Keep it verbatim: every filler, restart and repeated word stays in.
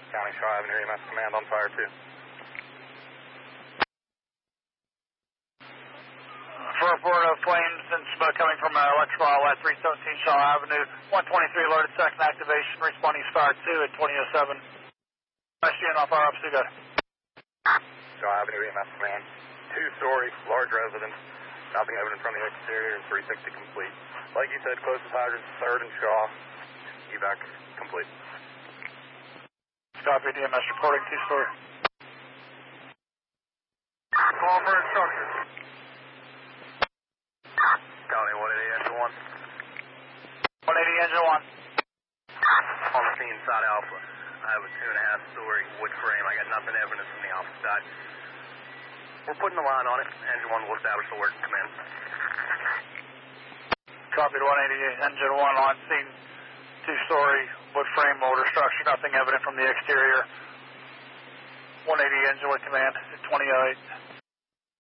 County Shaw Avenue, E M S Command on fire two. For a report of flames and smoke coming from uh, electrical outlet three seventeen Shaw Avenue, one twenty-three alerted second activation, responding to fire two at twenty oh seven. West unit on fire up, so good. Shaw Avenue, E M S Command. Two-story, large residence. Nothing evident from the exterior, three sixty complete. Like you said, closest hydrant, third and Shaw. Evac complete. Copy, D M S reporting two-story. Call for instructions. County one eighty, engine one. one eighty, engine one. On the scene, side Alpha. I have a two and a half story wood frame. I got nothing evidence from the Alpha side. We're putting the line on it. Engine one will establish the work and come in. Copied one eighty, engine one on scene, two-story wood frame motor structure, nothing evident from the exterior. one eighty, engine with command at twenty oh eight.